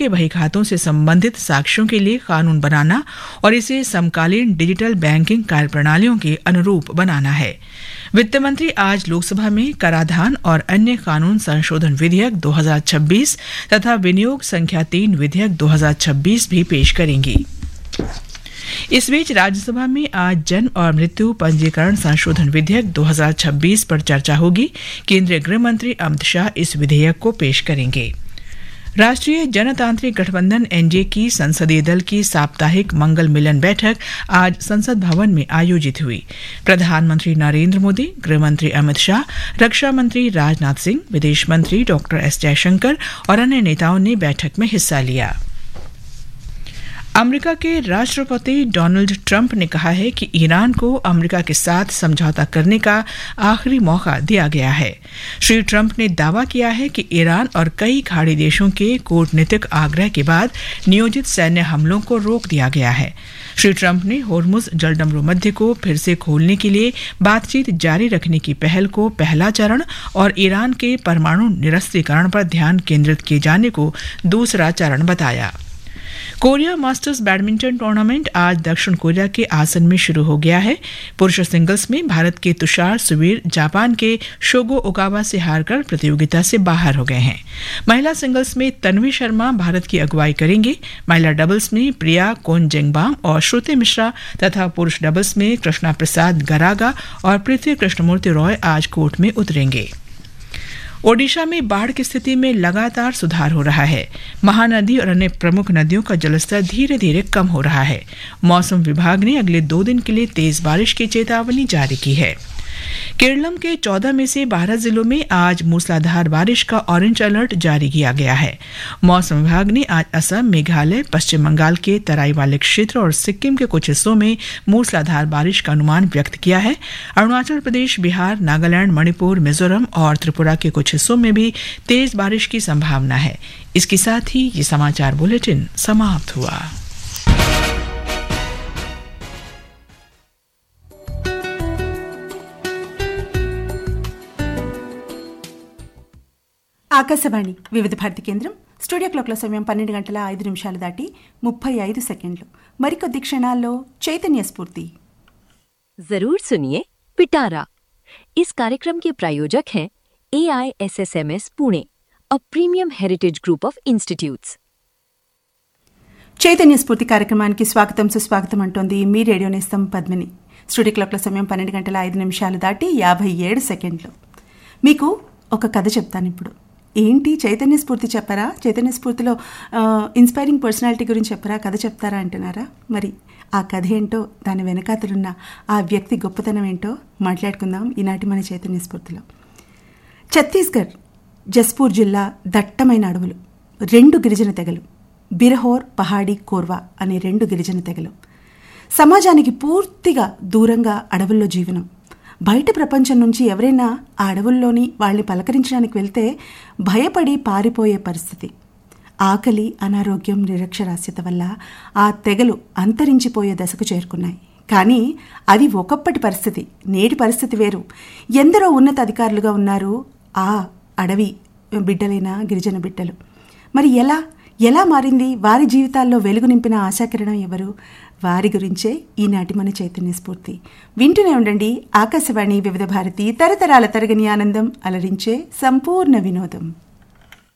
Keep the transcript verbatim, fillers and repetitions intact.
के बहीखातों से संबंधित साक्ष्यों के लिए कानून बनाना और इसे समकालीन डिजिटल बैंकिंग कार्यप्रणालियों के अनुरूप बनाना है। वित्त मंत्री आज लोकसभा में कराधान और अन्य कानून संशोधन विधेयक दो हज़ार छब्बीस तथा विनियोग संख्या तीन विधेयक दो हज़ार छब्बीस भी पेश करेंगी। इस बीच राज्यसभा में आज जन्म और मृत्यु पंजीकरण संशोधन विधेयक दो हज़ार छब्बीस पर चर्चा होगी। केंद्रीय गृह मंत्री अमित शाह इस विधेयक को पेश करेंगे। राष्ट्रीय जनतांत्रिक गठबंधन एनडीए की संसदीय दल की साप्ताहिक मंगल मिलन बैठक आज संसद भवन में आयोजित हुई। प्रधानमंत्री नरेंद्र मोदी, गृह मंत्री अमित शाह, रक्षा मंत्री राजनाथ सिंह, विदेश मंत्री डॉक्टर एस जयशंकर और अन्य नेताओं ने बैठक में हिस्सा लिया। अमेरिका के राष्ट्रपति डोनाल्ड ट्रंप ने कहा है कि ईरान को अमेरिका के साथ समझौता करने का आखिरी मौका दिया गया है। श्री ट्रंप ने दावा किया है कि ईरान और कई खाड़ी देशों के कूटनीतिक आग्रह के बाद नियोजित सैन्य हमलों को रोक दिया गया है। श्री ट्रंप ने होर्मुज जलडमरू मध्य को फिर से खोलने के लिए बातचीत जारी रखने की पहल को पहला चरण और ईरान के परमाणु निरस्त्रीकरण पर ध्यान केंद्रित किए जाने को दूसरा चरण बताया। कोरिया मास्टर्स बैडमिंटन टूर्नामेंट आज दक्षिण कोरिया के आसन में शुरू हो गया है। पुरुष सिंगल्स में भारत के तुषार सुवीर जापान के शोगो ओकावा से हारकर प्रतियोगिता से बाहर हो गए हैं। महिला सिंगल्स में तन्वी शर्मा भारत की अगुवाई करेंगे। महिला डबल्स में प्रिया कोनजेंगबाम और श्रुति मिश्रा तथा पुरुष डबल्स में कृष्णा प्रसाद गरागा और पृथ्वी कृष्णमूर्ति रॉय आज कोर्ट में उतरेंगे। ओडिशा में बाढ़ की स्थिति में लगातार सुधार हो रहा है। महानदी और अन्य प्रमुख नदियों का जलस्तर धीरे धीरे कम हो रहा है। मौसम विभाग ने अगले दो दिन के लिए तेज बारिश की चेतावनी जारी की है। केरलम के चौदह में से बारह जिलों में आज मूसलाधार बारिश का ऑरेंज अलर्ट जारी किया गया है। मौसम विभाग ने आज असम, मेघालय, पश्चिम बंगाल के तराई वाले क्षेत्र और सिक्किम के कुछ हिस्सों में मूसलाधार बारिश का अनुमान व्यक्त किया है। अरुणाचल प्रदेश, बिहार, नागालैंड, मणिपुर, मिजोरम और त्रिपुरा के कुछ हिस्सों में भी तेज बारिश की संभावना है। इसके साथ ही ये समाचार बुलेटिन समाप्त हुआ। ఆకాశవాణి వివిధ భారతి కేంద్రం స్టూడియో క్లాక్ల సమయం పన్నెండు గంటల ఐదు నిమిషాలు దాటి ముప్పై ఐదు సెకండ్లు। మరికొద్ది క్షణాల్లో చైతన్య స్ఫూర్తి। जरूर सुनिए पिटारा। इस कार्यक्रम के प्रायोजक हैं ए I S S M S Pune, a premium heritage group of institutes. Chaitanya స్ఫూర్తి కార్యక్రమానికి స్వాగతం సుస్వాగతం అంటోంది మీ రేడియో నేస్తం పద్మిని। స్టూడియో క్లాక్ల సమయం పన్నెండు గంటల ఐదు నిమిషాలు దాటి యాభై ఏడు సెకండ్లు। మీకు ఒక కథ చెప్తాను ఇప్పుడు। ఏంటి చైతన్య స్ఫూర్తి చెప్పరా, చైతన్య స్ఫూర్తిలో ఇన్స్పైరింగ్ పర్సనాలిటీ గురించి చెప్పరా, కథ చెప్తారా అంటున్నారా? మరి ఆ కథ ఏంటో, దాని వెనకాతలున్న ఆ వ్యక్తి గొప్పతనం ఏంటో మాట్లాడుకుందాం ఈనాటి మన చైతన్య స్ఫూర్తిలో। ఛత్తీస్గఢ్ జస్పూర్ జిల్లా దట్టమైన అడవులు, రెండు గిరిజన తెగలు, బిరహోర్, పహాడీ, కోర్వా అనే రెండు గిరిజన తెగలు, సమాజానికి పూర్తిగా దూరంగా అడవుల్లో జీవనం। బయట ప్రపంచం నుంచి ఎవరైనా ఆ అడవుల్లోని వాళ్ళని పలకరించడానికి వెళ్తే భయపడి పారిపోయే పరిస్థితి। ఆకలి, అనారోగ్యం, నిరక్షరాస్యత వల్ల ఆ తెగలు అంతరించిపోయే దశకు చేరుకున్నాయి। కానీ అది ఒకప్పటి పరిస్థితి, నేటి పరిస్థితి వేరు। ఎందరో ఉన్నత అధికారులుగా ఉన్నారు ఆ అడవి బిడ్డలైన గిరిజన బిడ్డలు। మరి ఎలా ఎలా మారింది? వారి జీవితాల్లో వెలుగు నింపిన ఆశాకిరణం ఎవరు? వారి గురించే ఈనాటి మన చైతన్య స్ఫూర్తి। వింటూనే ఉండండి ఆకాశవాణి వివిధ భారతి, తరతరాల తరగని ఆనందం, అలరించే సంపూర్ణ వినోదం।